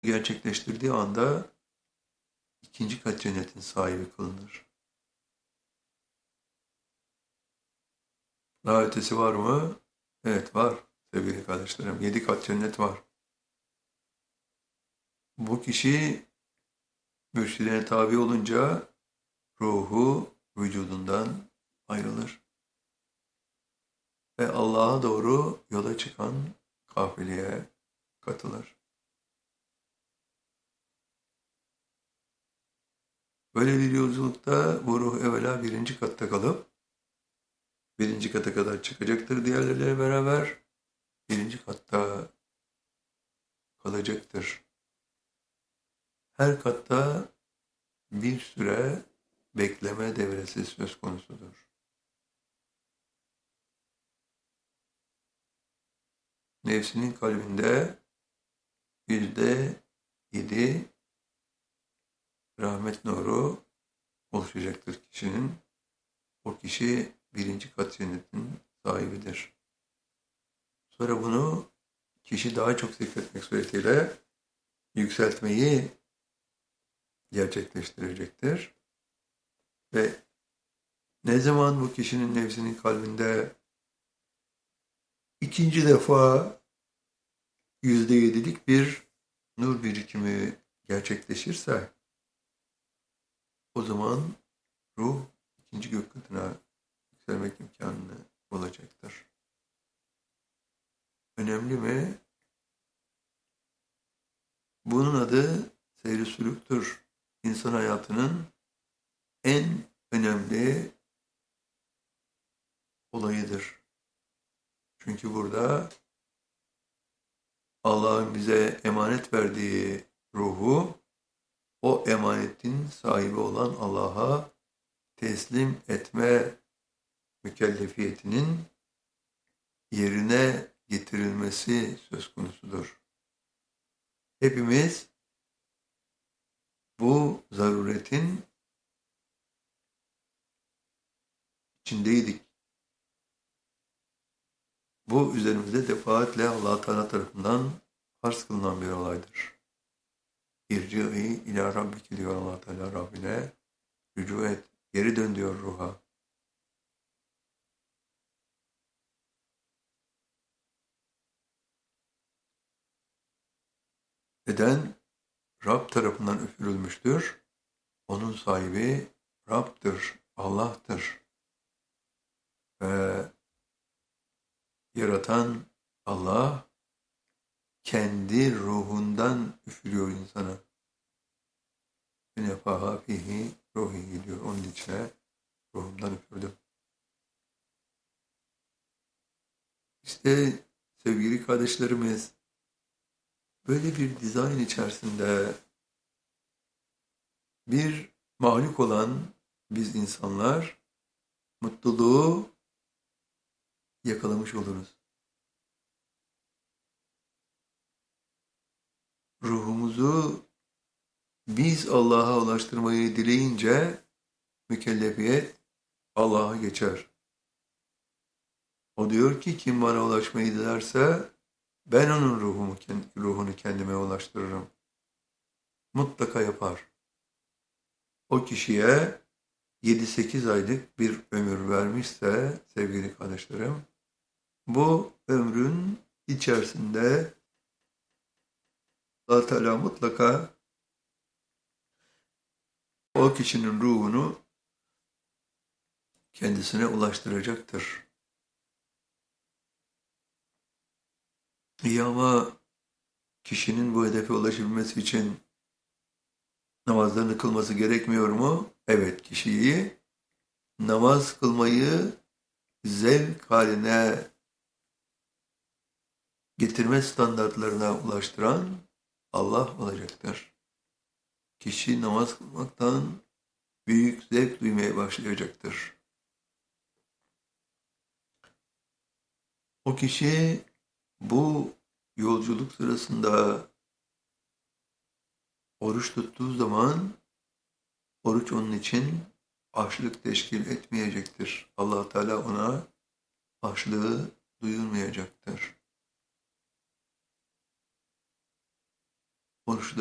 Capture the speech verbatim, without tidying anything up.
gerçekleştirdiği anda ikinci kat cennetin sahibi kılınır. Daha ötesi var mı? Evet var sevgili kardeşlerim. Yedi kat cennet var. Bu kişi mürşidine tabi olunca ruhu vücudundan ayrılır. Ve Allah'a doğru yola çıkan kafileye katılır. Böyle bir yolculukta bu ruh evvela birinci katta kalıp birinci kata kadar çıkacaktır diğerleriyle beraber. Birinci katta kalacaktır. Her katta bir süre bekleme devresi söz konusudur. Nefsinin kalbinde yüzde yedi rahmet nuru oluşacaktır kişinin. O kişi birinci kat cennetin sahibidir. Sonra bunu kişi daha çok zikretmek suretiyle yükseltmeyi gerçekleştirecektir. Ve ne zaman bu kişinin nefsinin kalbinde ikinci defa yüzde yedilik bir nur birikimi gerçekleşirse o zaman ruh ikinci gök katına yükselmek imkanını bulacaktır. Önemli mi? Bunun adı seyr-i sülüktür. İnsan hayatının en önemli olayıdır. Çünkü burada Allah'ın bize emanet verdiği ruhu o emanetin sahibi olan Allah'a teslim etme mükellefiyetinin yerine getirilmesi söz konusudur. Hepimiz bu zaruretin içindeydik. Bu üzerimizde defaatle Allah Teala tarafından farz kılınan bir olaydır. İrci'i ila rabbiki diyor Allah Teala Rabbine. Rücu et, geri dön diyor ruha. Beden Rab tarafından üfürülmüştür. Onun sahibi Rab'dır, Allah'tır. Ve yaratan Allah kendi ruhundan üfürüyor insana. Nefaha fihi ruhi diyor. Onun içine ruhumdan üfürdüm. İşte sevgili kardeşlerimiz, böyle bir dizayn içerisinde bir mahluk olan biz insanlar mutluluğu yakalamış oluruz. Ruhumuzu biz Allah'a ulaştırmayı dileyince mükellefiyet Allah'a geçer. O diyor ki kim bana ulaşmayı dilerse ben onun ruhumu, ruhunu kendime ulaştırırım. Mutlaka yapar. O kişiye yedi sekiz aylık bir ömür vermişse sevgili kardeşlerim, bu ömrün içerisinde Allah Teala mutlaka o kişinin ruhunu kendisine ulaştıracaktır. İyi ama kişinin bu hedefe ulaşabilmesi için namazlarını kılması gerekmiyor mu? Evet, kişiyi namaz kılmayı zevk haline getirme standartlarına ulaştıran Allah olacaktır. Kişi namaz kılmaktan büyük zevk duymaya başlayacaktır. O kişi bu yolculuk sırasında oruç tuttuğu zaman oruç onun için açlık teşkil etmeyecektir. Allah Teala ona açlığı duyurmayacaktır. oruçlu